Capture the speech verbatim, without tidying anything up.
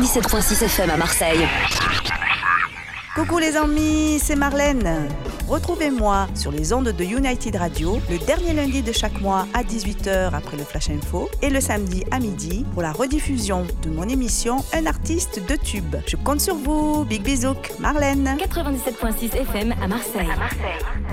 quatre-vingt-dix-sept virgule six F M à Marseille. Coucou les amis, c'est Marlène. Retrouvez-moi sur les ondes de United Radio le dernier lundi de chaque mois à dix-huit heures après le Flash Info et le samedi à midi pour la rediffusion de mon émission Un artiste de tube. Je compte sur vous. Big bisous, Marlène. quatre-vingt-dix-sept virgule six F M à Marseille. À Marseille.